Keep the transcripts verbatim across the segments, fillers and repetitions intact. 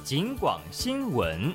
警广新闻。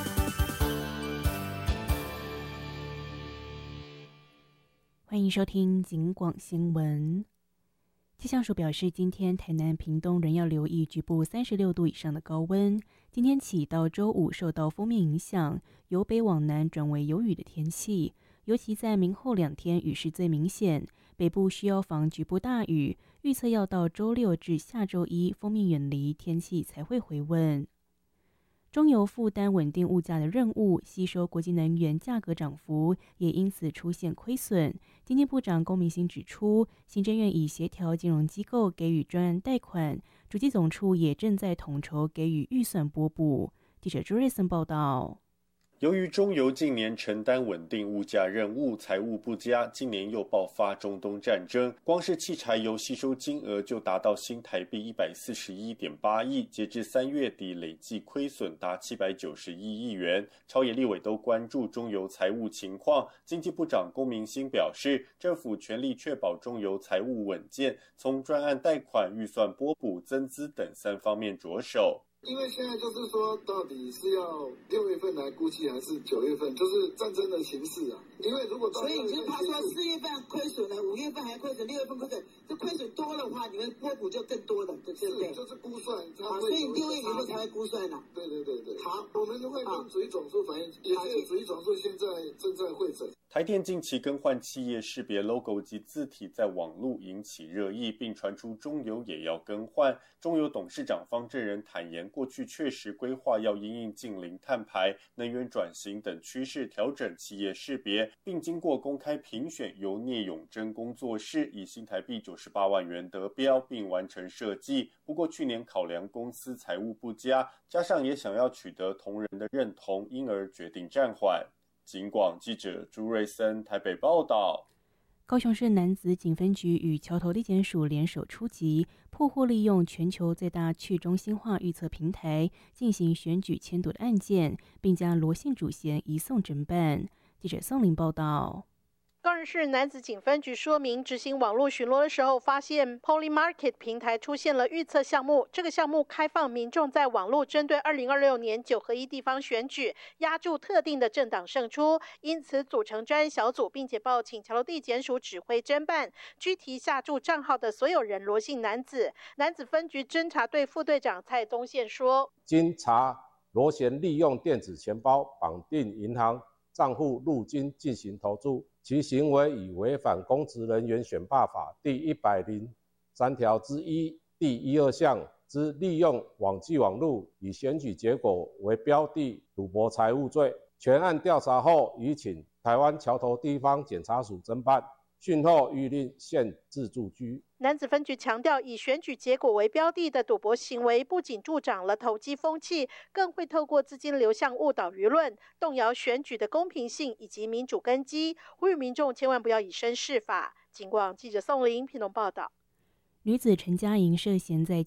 欢迎收听警广新闻。气象署表示，今天台南、屏东仍要留意局部三十六度以上的高温。今天起到周五，受到锋面影响，由北往南转为有雨的天气，尤其在明后两天雨势最明显，北部需要防局部大雨。预测要到周六至下周一，锋面远离，天气才会回温。中油负担稳定物价的任务，吸收国际能源价格涨幅，也因此出现亏损。经济部长龚明鑫指出，行政院已协调金融机构给予专案贷款，主计总处也正在统筹给予预算拨补。记者朱瑞森报道。 由于中油近年承担稳定物价任务，财务不佳，今年又爆发中东战争，光是汽柴油吸收金额就达到新台币一百四十一点八亿，截至三月底累计亏损达七百九十一亿元。朝野立委都关注中油财务情况，经济部长龚明鑫表示，政府全力确保中油财务稳健，从专案贷款、预算拨补、增资等三方面着手。 因为现在就是说，到底是要六月份来估计，还是九月份？就是战争的形势啊。因为如果到所以你就怕说四月份亏损了，五月份还亏损，六月份亏损，这亏损多的话，你们拨补就更多了，对不对？ 就是估算， 好，所以六月以后才会估算呢。 对对对对。好，我们会跟主计总数反映，也是主计总数现在正在会诊。 台电近期更换企业识别 logo 及字体，在网络引起热议，并传出中油也要更换。中油董事长方正仁坦言，过去确实规划要因应近零碳排、能源转型等趋势调整企业识别，并经过公开评选，由聂永贞工作室以新台币九十八万元得标，并完成设计。不过去年考量公司财务不佳，加上也想要取得同仁的认同，因而决定暂缓。警广记者朱瑞森台北报道。 高雄市楠梓警分局与桥头地检署联手出击，破获利用全球最大去中心化预测平台进行选举迁赌的案件，并将罗姓主嫌移送侦办。记者宋林报道。 高雄市楠梓警分局说明，执行网络巡逻的时候，发现 Polymarket 平台出现了预测项目。这个项目开放民众在网络针对二零二六年九合一地方选举押注特定的政党胜出，因此组成专案小组，并且报请桥头地检署指挥侦办，拘提下注账号的所有人罗姓男子。楠梓分局侦查队副队长蔡宗宪说：“ 经查，罗贤利用电子钱包绑定银行账户入金进行投注。”其行为已违反公职人员选罢法第一百零三条之一第一二项之利用网际网路以选举结果为标的赌博财物罪。全案调查后，已请台湾桥头地方检察署侦办，讯后谕令限制住居。 楠梓分局强调，以选举结果为标的的赌博行为，不仅助长了投机风气，更会透过资金流向误导舆论，动摇选举的公平性以及民主根基，呼吁民众千万不要以身试法。警广记者宋玲屏东报道。 女子陈佳莹涉嫌在